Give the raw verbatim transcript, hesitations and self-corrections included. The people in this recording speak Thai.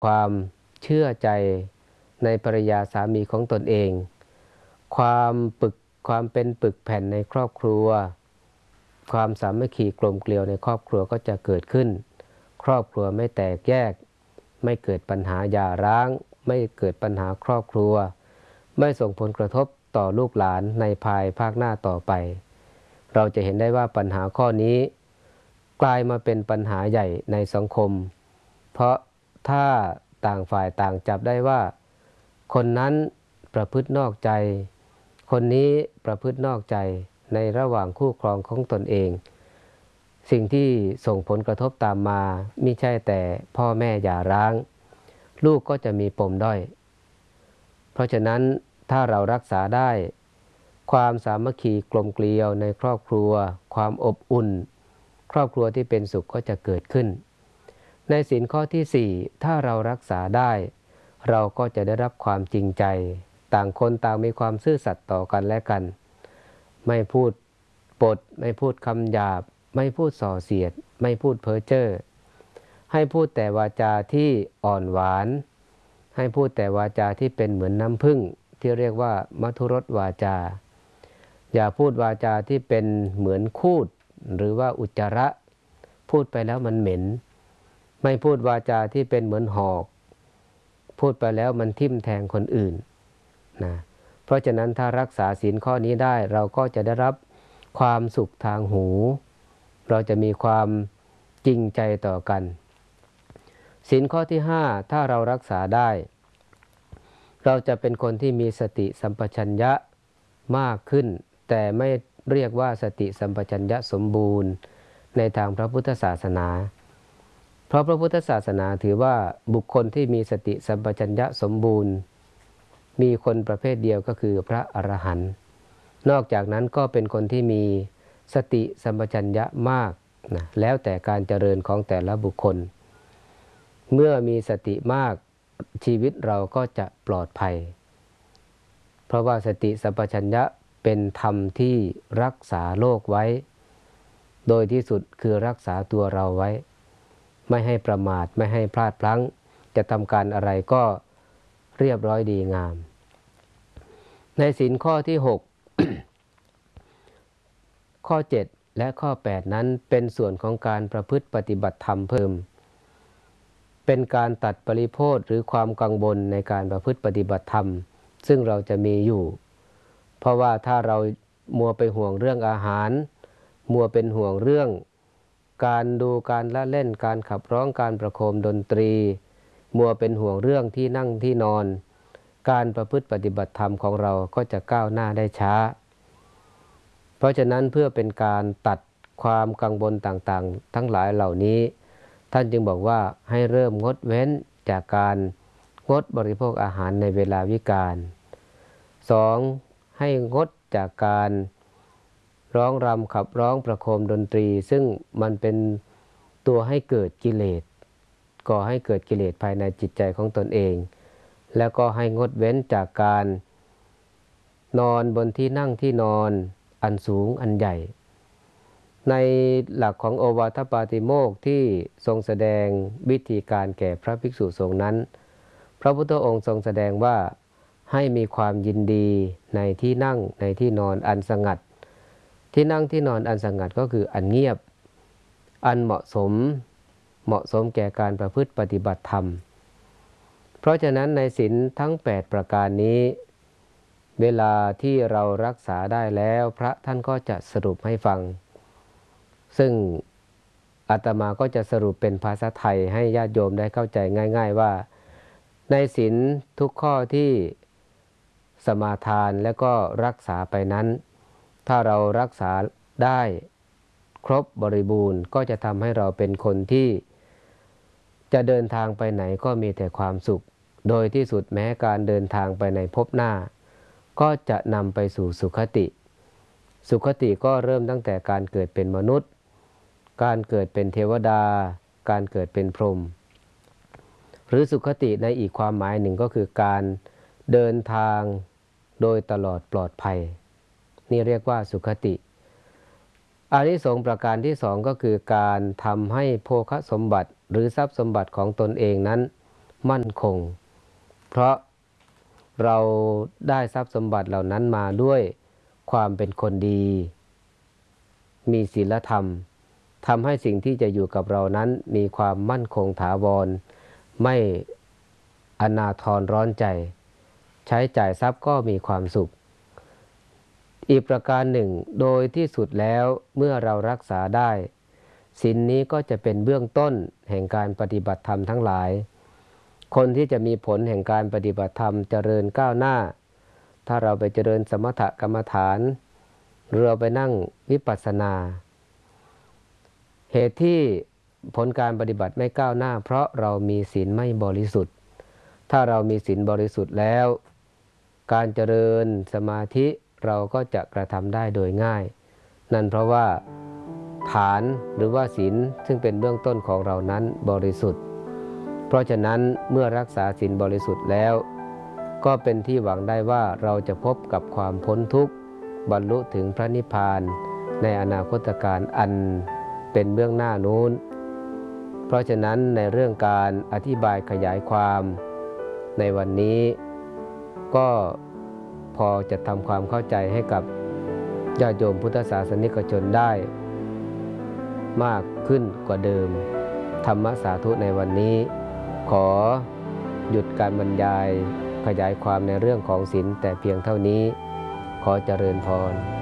ความเชื่อใจในภรรยาสามีของตนเองความปึกความเป็นปึกแผ่นในครอบครัวความสามัคคีกลมเกลียวในครอบครัวก็จะเกิดขึ้นครอบครัวไม่แตกแยกไม่เกิดปัญหาหย่าร้างไม่เกิดปัญหาครอบครัวไม่ส่งผลกระทบต่อลูกหลานในภายภาคหน้าต่อไปเราจะเห็นได้ว่าปัญหาข้อนี้กลายมาเป็นปัญหาใหญ่ในสังคมเพราะถ้าต่างฝ่ายต่างจับได้ว่าคนนั้นประพฤตินอกใจคนนี้ประพฤตินอกใจในระหว่างคู่ครองของตนเองสิ่งที่ส่งผลกระทบตามมามิใช่แต่พ่อแม่หย่าร้างลูกก็จะมีปมด้อยเพราะฉะนั้นถ้าเรารักษาได้ความสามัคคีกลมเกลียวในครอบครัวความอบอุ่นครอบครัวที่เป็นสุขก็จะเกิดขึ้นในศีลข้อที่สี่ถ้าเรารักษาได้เราก็จะได้รับความจริงใจต่างคนต่างมีความซื่อสัตย์ต่อกันและกันไม่พูดปดไม่พูดคำหยาบไม่พูดส่อเสียดไม่พูดเพ้อเจ้อให้พูดแต่วาจาที่อ่อนหวานให้พูดแต่วาจาที่เป็นเหมือนน้ำผึ้งที่เรียกว่ามัทุรสวาจาอย่าพูดวาจาที่เป็นเหมือนคูดหรือว่าอุจจาระพูดไปแล้วมันเหม็นไม่พูดวาจาที่เป็นเหมือนหอกพูดไปแล้วมันทิ่มแทงคนอื่นนะเพราะฉะนั้นถ้ารักษาศีลข้อนี้ได้เราก็จะได้รับความสุขทางหูเราจะมีความจริงใจต่อกันศีลข้อที่ห้าถ้าเรารักษาได้เราจะเป็นคนที่มีสติสัมปชัญญะมากขึ้นแต่ไม่เรียกว่าสติสัมปชัญญะสมบูรณ์ในทางพระพุทธศาสนาเพราะพระพุทธศาสนาถือว่าบุคคลที่มีสติสัมปชัญญะสมบูรณ์มีคนประเภทเดียวก็คือพระอรหันต์นอกจากนั้นก็เป็นคนที่มีสติสัมปชัญญะมากนะแล้วแต่การเจริญของแต่ละบุคคลเมื่อมีสติมากชีวิตเราก็จะปลอดภัยเพราะว่าสติสัมปชัญญะเป็นธรรมที่รักษาโลกไว้โดยที่สุดคือรักษาตัวเราไว้ไม่ให้ประมาทไม่ให้พลาดพลั้งจะทำการอะไรก็เรียบร้อยดีงามในศีลข้อที่หก ข้อเจ็ดและข้อแปดนั้นเป็นส่วนของการประพฤติปฏิบัติธรรมเพิ่มเป็นการตัดปริโภทหรือความกังวลในการประพฤติปฏิบัติธรรมซึ่งเราจะมีอยู่เพราะว่าถ้าเรามัวไปห่วงเรื่องอาหารมัวเป็นห่วงเรื่องการดูการละเล่นการขับร้องการประโคมดนตรีมัวเป็นห่วงเรื่องที่นั่งที่นอนการประพฤติปฏิบัติธรรมของเราก็จะก้าวหน้าได้ช้าเพราะฉะนั้นเพื่อเป็นการตัดความกังวลต่างๆทั้งหลายเหล่านี้ท่านจึงบอกว่าให้เริ่มงดเว้นจากการงดบริโภคอาหารในเวลาวิกาลสองให้งดจากการร้องรำขับร้องประโคมดนตรีซึ่งมันเป็นตัวให้เกิดกิเลสก่อให้เกิดกิเลสภายในจิตใจของตนเองแล้วก็ให้งดเว้นจากการนอนบนที่นั่งที่นอนอันสูงอันใหญ่ในหลักของโอวาทปาติโมกข์ที่ทรงแสดงวิธีการแก่พระภิกษุสงฆ์นั้นพระพุทธองค์ทรงแสดงว่าให้มีความยินดีในที่นั่งในที่นอนอันสงัดที่นั่งที่นอนอันสงัดก็คืออันเงียบอันเหมาะสมเหมาะสมแก่การประพฤติปฏิบัติธรรมเพราะฉะนั้นในศีลทั้งแปดประการนี้เวลาที่เรารักษาได้แล้วพระท่านก็จะสรุปให้ฟังซึ่งอาตมาก็จะสรุปเป็นภาษาไทยให้ญาติโยมได้เข้าใจง่ายๆว่าในศีลทุกข้อที่สมาทานและก็รักษาไปนั้นถ้าเรารักษาได้ครบบริบูรณ์ก็จะทำให้เราเป็นคนที่จะเดินทางไปไหนก็มีแต่ความสุขโดยที่สุดแม้การเดินทางไปในภพหน้าก็จะนำไปสู่สุคติสุคติก็เริ่มตั้งแต่การเกิดเป็นมนุษย์การเกิดเป็นเทวดาการเกิดเป็นพรหมหรือสุคติในอีกความหมายหนึ่งก็คือการเดินทางโดยตลอดปลอดภัยนี่เรียกว่าสุคติอานิสงส์ประการที่สองก็คือการทำให้โภคสมบัติหรือทรัพย์สมบัติของตนเองนั้นมั่นคงเพราะเราได้ทรัพย์สมบัติเหล่านั้นมาด้วยความเป็นคนดีมีศีลธรรมทำให้สิ่งที่จะอยู่กับเรานั้นมีความมั่นคงถาวรไม่อนาทรร้อนใจใช้จ่ายทรัพย์ก็มีความสุขอีกประการหนึ่งโดยที่สุดแล้วเมื่อเรารักษาได้ศีลนี้ก็จะเป็นเบื้องต้นแห่งการปฏิบัติธรรมทั้งหลายคนที่จะมีผลแห่งการปฏิบัติธรรมเจริญก้าวหน้าถ้าเราไปเจริญสมถกรรมฐานหรือเราไปนั่งวิปัสสนาเหตุที่ผลการปฏิบัติไม่ก้าวหน้าเพราะเรามีศีลไม่บริสุทธิ์ถ้าเรามีศีลบริสุทธิ์แล้วการเจริญสมาธิเราก็จะกระทำได้โดยง่ายนั่นเพราะว่าฐานหรือว่าศีลซึ่งเป็นเบื้องต้นของเรานั้นบริสุทธิ์เพราะฉะนั้นเมื่อรักษาศีลบริสุทธิ์แล้วก็เป็นที่หวังได้ว่าเราจะพบกับความพ้นทุกข์บรรลุถึงพระนิพพานในอนาคตการอันเป็นเบื้องหน้านู้นเพราะฉะนั้นในเรื่องการอธิบายขยายความในวันนี้ก็พอจะทำความเข้าใจให้กับญาติโยมพุทธศาสนิกชนได้มากขึ้นกว่าเดิมธรรมสาธุในวันนี้ขอหยุดการบรรยายขยายความในเรื่องของศีลแต่เพียงเท่านี้ขอเจริญพร